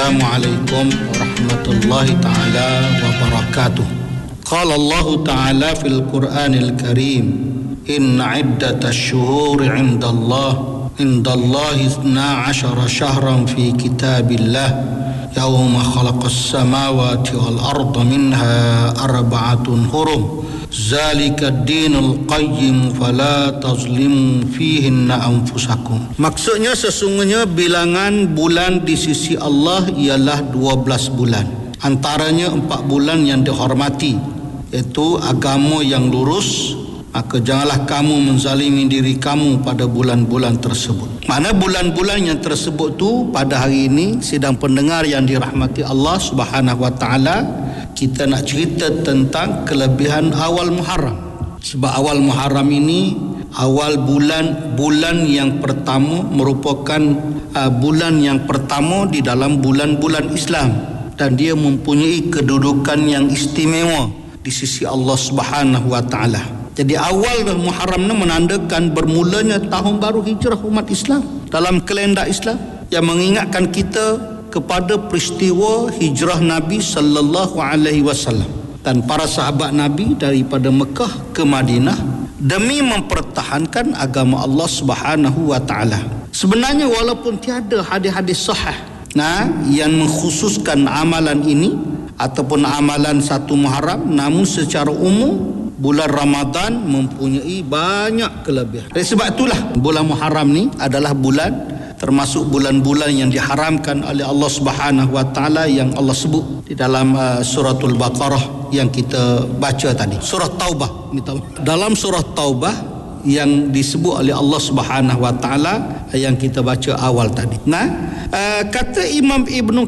Assalamualaikum warahmatullahi ta'ala wabarakatuh. Qala Allah ta'ala fil Qur'anil Karim, inna iddatash shuhuri 'indallahi 12 syahran fi kitabillah yawma khalaqas samawati wal arda minha arba'atun hurum zalika ad-dinul qayyim fala tazlimu fihinna anfusakum. Maksudnya sesungguhnya bilangan bulan di sisi Allah ialah 12 bulan. Antaranya 4 bulan yang dihormati, iaitu agama yang lurus. Maka janganlah kamu menzalimi diri kamu pada bulan-bulan tersebut. Mana bulan-bulan yang tersebut tu pada hari ini, sidang pendengar yang dirahmati Allah Subhanahu wa taala, kita nak cerita tentang kelebihan awal Muharram. Sebab awal Muharram ini awal bulan yang pertama, merupakan bulan yang pertama di dalam bulan-bulan Islam, dan dia mempunyai kedudukan yang istimewa di sisi Allah Subhanahu wa taala. Jadi awal Muharram ini menandakan bermulanya tahun baru hijrah umat Islam dalam kalender Islam, yang mengingatkan kita kepada peristiwa hijrah Nabi sallallahu alaihi wasallam dan para sahabat Nabi daripada Mekah ke Madinah demi mempertahankan agama Allah Subhanahu wa taala. Sebenarnya walaupun tiada hadis-hadis sahih yang mengkhususkan amalan ini ataupun amalan 1 Muharram, namun secara umum bulan Ramadan mempunyai banyak kelebihan. Oleh sebab itulah bulan Muharram ni adalah bulan termasuk bulan-bulan yang diharamkan oleh Allah Subhanahu wa taala, yang Allah sebut di dalam suratul Baqarah yang kita baca tadi. Surah Taubah. Dalam surah Taubah yang disebut oleh Allah Subhanahu wa taala yang kita baca awal tadi. Kata Imam Ibn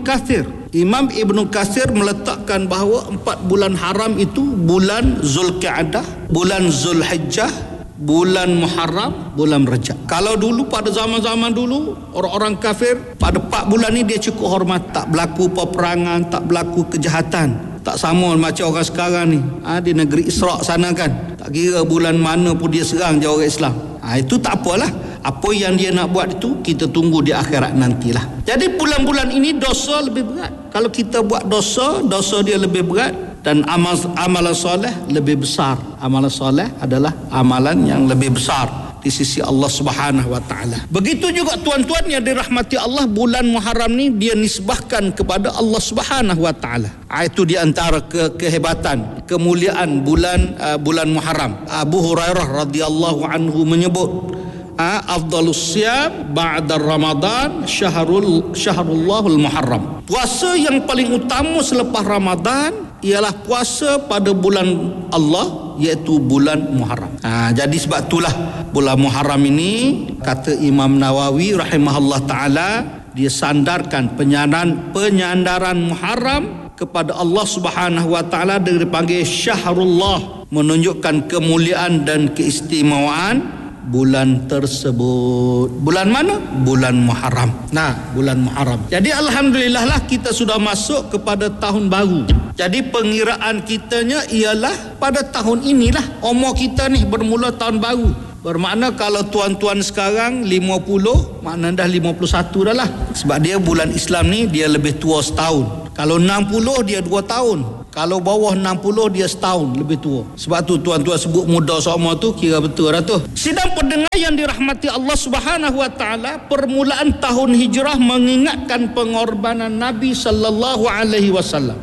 Katsir meletakkan bahawa 4 bulan haram itu bulan Zulqia'dah, bulan Zulhijjah, bulan Muharram, bulan Rajab. Kalau dulu pada zaman-zaman dulu orang-orang kafir pada 4 bulan ni dia cukup hormat, tak berlaku peperangan, tak berlaku kejahatan. Tak sama macam orang sekarang ni. Di negeri Isra' sana kan, tak kira bulan mana pun dia serang je orang Islam. Itu tak apalah. Apa yang dia nak buat itu kita tunggu di akhirat nantilah. Jadi bulan-bulan ini dosa lebih berat. Kalau kita buat dosa dia lebih berat, dan amalan soleh lebih besar. Amalan soleh adalah amalan yang lebih besar di sisi Allah Subhanahu wa taala. Begitu juga tuan-tuan yang dirahmati Allah, bulan Muharram ni dia nisbahkan kepada Allah Subhanahu wa taala. Itu di antara kehebatan, kemuliaan bulan Muharram. Abu Hurairah radhiyallahu anhu menyebut, afdalus siyam ba'da Ramadan syahrul Muharram. Puasa yang paling utama selepas Ramadan ialah puasa pada bulan Allah, iaitu bulan Muharram. Jadi sebab itulah bulan Muharram ini, kata Imam Nawawi rahimahullah taala, dia sandarkan penyandaran Muharram kepada Allah Subhanahu wa taala dengan dipanggil Syahrullah, menunjukkan kemuliaan dan keistimewaan bulan tersebut. Bulan mana? Bulan Muharram. Bulan Muharram. Jadi alhamdulillah lah kita sudah masuk kepada tahun baru. Jadi pengiraan kitanya ialah pada tahun inilah umur kita ni bermula tahun baru. Bermakna kalau tuan-tuan sekarang 50, maknanya dah 51 dah lah. Sebab dia bulan Islam ni dia lebih tua setahun. Kalau 60 dia 2 tahun. Kalau bawah 60 dia setahun lebih tua. Sebab tu tuan-tuan sebut muda semua tu, kira betul dah tu. Sidang pendengar yang dirahmati Allah Subhanahu wa taala, permulaan tahun hijrah mengingatkan pengorbanan Nabi sallallahu alaihi wasallam.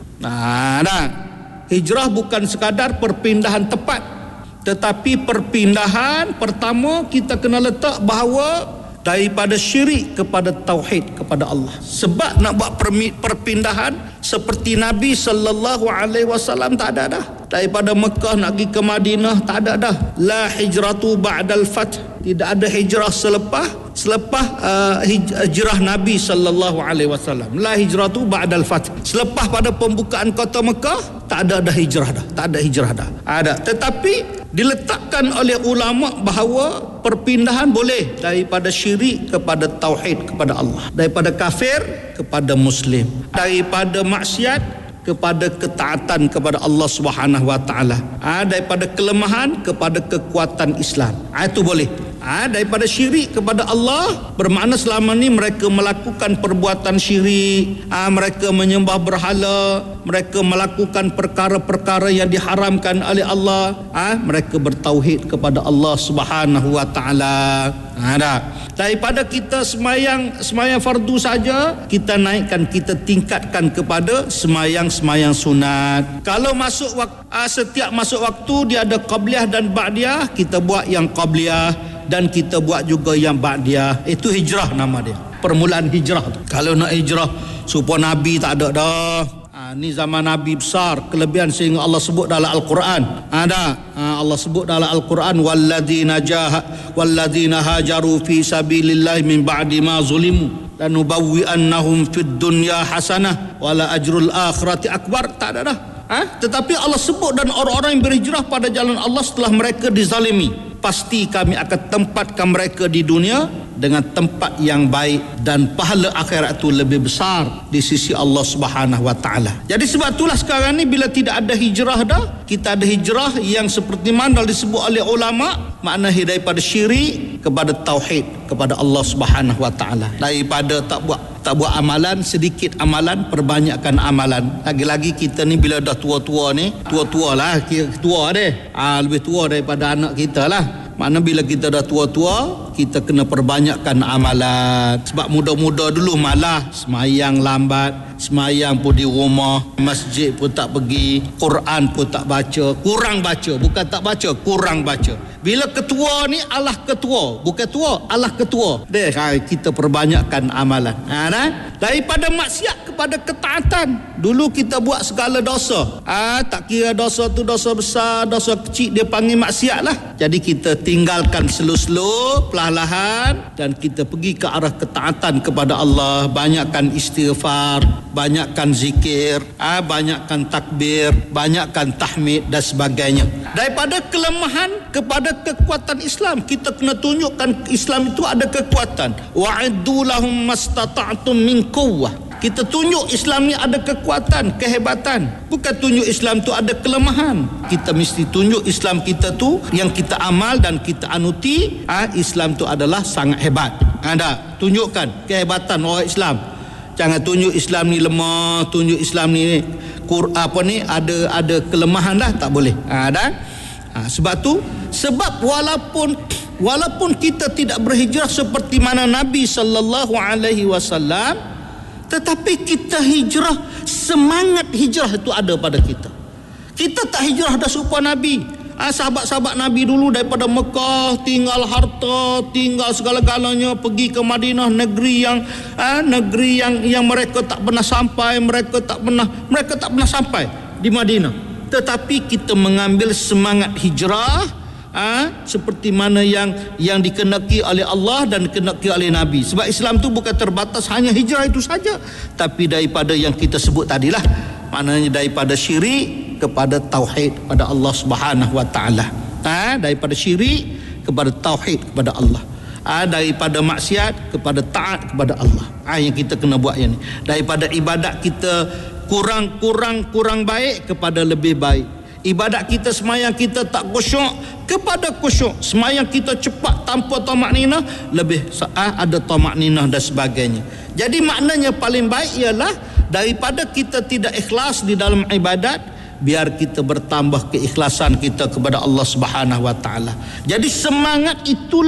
Hijrah bukan sekadar perpindahan tempat, tetapi perpindahan pertama kita kena letak bahawa daripada syirik kepada tauhid kepada Allah. Sebab nak buat perpindahan seperti Nabi sallallahu alaihi wasallam tak ada dah. Daripada Mekah nak pergi ke Madinah tak ada dah. La hijratu ba'dal fath. Tidak ada hijrah selepas hijrah Nabi sallallahu alaihi wasallam. La hijratu ba'dal fath. Selepas pada pembukaan kota Mekah tak ada hijrah dah. Tak ada hijrah dah. Ada. Tetapi diletakkan oleh ulama bahawa perpindahan boleh daripada syirik kepada tauhid kepada Allah, daripada kafir kepada muslim, daripada maksiat kepada ketaatan kepada Allah Subhanahu wa taala, daripada kelemahan kepada kekuatan Islam. Itu boleh. Daripada syirik kepada Allah bermakna selama ni mereka melakukan perbuatan syirik, mereka menyembah berhala, mereka melakukan perkara-perkara yang diharamkan oleh Allah, mereka bertauhid kepada Allah Subhanahu wa taala. Daripada kita semayang fardu saja, kita naikkan, kita tingkatkan kepada semayang sunat. Kalau setiap masuk waktu dia ada qabliyah dan ba'diyah, kita buat yang qabliyah dan kita buat juga yang ba'diyah. Itu hijrah nama dia, permulaan hijrah. Kalau nak hijrah supaya Nabi tak ada dah. Ni zaman Nabi besar kelebihan sehingga Allah sebut dalam Al-Quran. Allah sebut dalam Al-Quran, walladzina hajaru fi sabilillahi min ba'di ma zulimu lanubawwi'annahum fid dunya hasanah wala ajrul akhirati akbar. Tak ada dah. Tetapi Allah sebut dan orang-orang yang berhijrah pada jalan Allah setelah mereka dizalimi, pasti kami akan tempatkan mereka di dunia dengan tempat yang baik dan pahala akhirat itu lebih besar di sisi Allah Subhanahu wa taala. Jadi sebab itulah sekarang ni bila tidak ada hijrah dah, kita ada hijrah yang seperti mana disebut oleh ulama, makna daripada syirik kepada tauhid kepada Allah Subhanahu wa taala. Daripada tak buat amalan, sedikit amalan, perbanyakkan amalan. Lagi-lagi kita ni bila dah tua-tua ni, tua-tua lah, kira tua deh, lebih tua daripada anak kita lah. Makna bila kita dah tua-tua, kita kena perbanyakkan amalan. Sebab muda-muda dulu malah semayang lambat, semayang pun di rumah, masjid pun tak pergi, Quran pun tak baca, kurang baca, bukan tak baca, kurang baca. Bila ketua ni Allah ketua, bukan tua, Allah ketua. Kita perbanyakkan amalan. Daripada maksiat kepada ketaatan. Dulu kita buat segala dosa. Tak kira dosa tu dosa besar, dosa kecil dia panggil maksiat lah. Jadi kita tinggalkan slow-slow, perlahan, dan kita pergi ke arah ketaatan kepada Allah. Banyakkan istighfar, banyakkan zikir, banyakkan takbir, banyakkan tahmid dan sebagainya. Daripada kelemahan kepada kekuatan Islam, kita kena tunjukkan Islam itu ada kekuatan. Wa'iddu lahum mastata'tum min quwwah. Kita tunjuk Islam ni ada kekuatan, kehebatan. Bukan tunjuk Islam tu ada kelemahan. Kita mesti tunjuk Islam kita tu yang kita amal dan kita anuti, Islam tu adalah sangat hebat. Tunjukkan kehebatan orang Islam. Jangan tunjuk Islam ni lemah, tunjuk Islam ni ada kelemahan dah, tak boleh. Sebab walaupun kita tidak berhijrah seperti mana Nabi sallallahu alaihi wasallam, tetapi kita hijrah, semangat hijrah itu ada pada kita. Kita tak hijrah dah serupa Nabi. Sahabat-sahabat Nabi dulu daripada Mekah tinggal harta, tinggal segala-galanya, pergi ke Madinah, negeri yang mereka tak pernah sampai, mereka tak pernah sampai di Madinah. Tetapi kita mengambil semangat hijrah seperti mana yang dikenaki oleh Allah dan dikenaki oleh Nabi. Sebab Islam tu bukan terbatas hanya hijrah itu saja, tapi daripada yang kita sebut tadilah, maknanya daripada syirik kepada tauhid kepada Allah Subhanahu wa taala. Daripada syirik kepada tauhid kepada Allah. Daripada maksiat kepada taat kepada Allah. Yang kita kena buat yang ni. Daripada ibadat kita kurang baik kepada lebih baik. Ibadat kita, semayang kita tak khusyuk kepada khusyuk. Semayang kita cepat tanpa tamak ninah, lebih ada tamak ninah dan sebagainya. Jadi maknanya paling baik ialah daripada kita tidak ikhlas di dalam ibadat, biar kita bertambah keikhlasan kita kepada Allah Subhanahu wa taala. Jadi semangat itulah